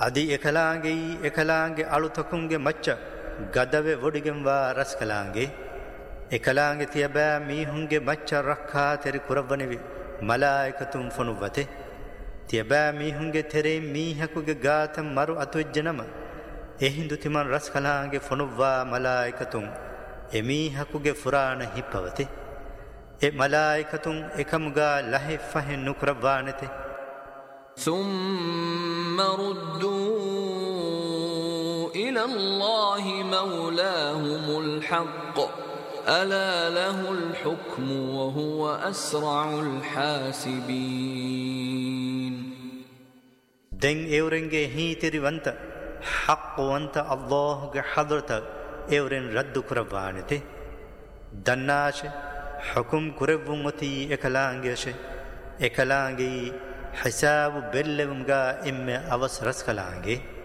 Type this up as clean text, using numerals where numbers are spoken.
ಅದಿ ಎಕಲಾಂಗೆ ಅಳುತಕುಂಗೆ ಮಚ್ಚ ಗದವೆ ಒಡಿಗೆಂವಾ ರಸ್ಕಲಾಂಗೆ ಎಕಲಾಂಗೆ ತಿಯಬಾ ಮೀಹುಂಗೆ ಮಚ್ಚ ರಕ್ಕಾ ತೆರಿ ಕುರವ್ವನಿವಿ ಮಲಾಯಿಕತುಂ ಫನುವ್ವತೆ ತಿಯಬಾ ಮೀಹುಂಗೆ ತೆರೆ ಮೀಹಕುಗೆ ಗಾತ ಮರು ಅತುಜ್ಜನಮ ಎಹಿಂದು ತಿಮನ್ ರಸ್ಕಲಾಂಗೆ ಫನುವ್ವಾ ಮಲಾಯಿಕತುಂ ಎಮೀಹಕುಗೆ ಫುರಾಣ ಹಿಪ್ಪವತೆ ಎ ಮಲಾಯಿಕತುಂ ಎಕಮುಗಾ ಲಹೆ ಫಹೆ ನುಕ್ರವ್ವಾನತೆ ثم ردوا إلى الله مولاهم الحق ألا له الحكم وهو أسرع الحاسبين دين اورنگه هيتريونت حق وانت الله حضرت اورن رد كربانته دناش حكم كربومتي اكلانگه اكلانگه حساب بلومگا إما أوس رسكلانگه